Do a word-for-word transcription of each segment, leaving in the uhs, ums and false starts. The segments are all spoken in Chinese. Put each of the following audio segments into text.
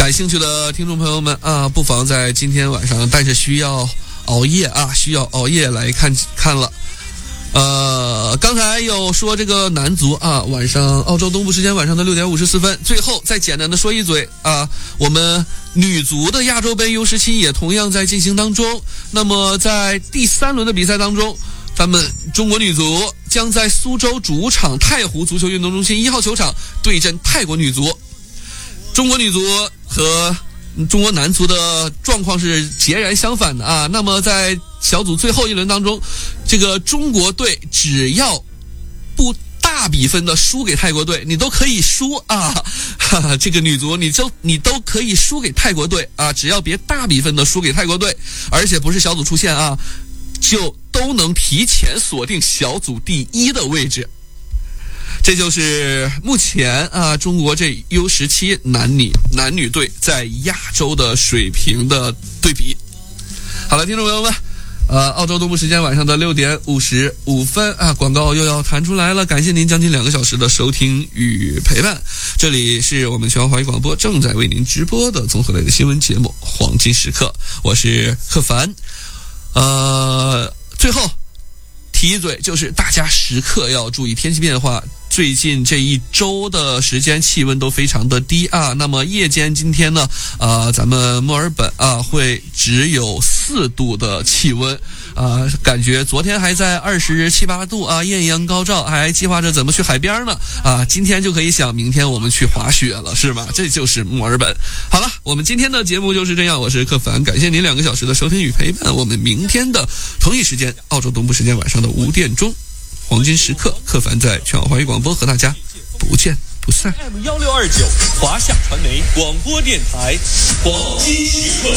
感兴趣的听众朋友们啊，不妨在今天晚上，但是需要熬夜啊，需要熬夜来看看了。呃，刚才有说这个男足啊，晚上澳洲东部时间晚上的六点五十四分。最后再简单的说一嘴啊，我们女足的亚洲杯 U 十七也同样在进行当中。那么在第三轮的比赛当中，咱们中国女足将在苏州主场太湖足球运动中心一号球场对阵泰国女足。中国女足和中国男足的状况是截然相反的啊。那么在小组最后一轮当中，这个中国队只要不大比分的输给泰国队，你都可以输啊！哈哈，这个女足你就你都可以输给泰国队啊，只要别大比分的输给泰国队，而且不是小组出线啊，就都能提前锁定小组第一的位置。这就是目前啊，中国这 U 十七 男女男女队在亚洲的水平的对比。好了，听众朋友们，呃，澳洲东部时间晚上的六点五十五分啊，广告又要弹出来了，感谢您将近两个小时的收听与陪伴。这里是我们全华语广播正在为您直播的综合类的新闻节目《黄金时刻》，我是贺凡。呃，最后提一嘴，就是大家时刻要注意天气变化。最近这一周的时间气温都非常的低啊，那么夜间今天呢，呃，咱们墨尔本啊会只有四度的气温啊，感觉昨天还在二十七八度啊，艳阳高照，还计划着怎么去海边呢啊，今天就可以想明天我们去滑雪了，是吧？这就是墨尔本。好了，我们今天的节目就是这样，我是柯凡，感谢您两个小时的收听与陪伴，我们明天的同一时间，澳洲东部时间晚上的五点钟。黄金时刻，柯凡在全华语广播和大家不见不散。 F M 一六二九华夏传媒广播电台，黄金时刻。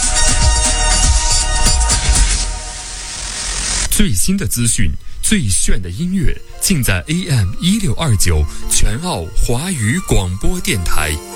最新的资讯，最炫的音乐，尽在 A M 一六二九全澳华语广播电台。